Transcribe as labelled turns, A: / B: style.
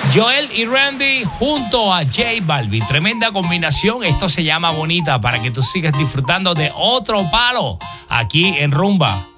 A: Joel y Randy junto a J Balvin. Tremenda combinación. Esto se llama Bonita, para que tú sigas disfrutando de otro palo aquí en Rumba.